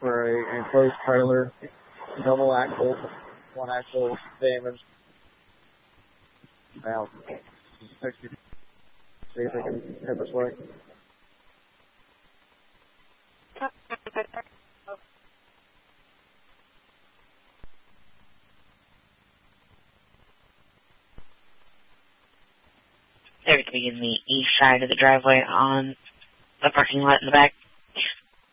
for an enclosed trailer, double axle, one axle damaged. Now, text you, see if they can help us way. Everything in the east side of the driveway on the parking lot in the back.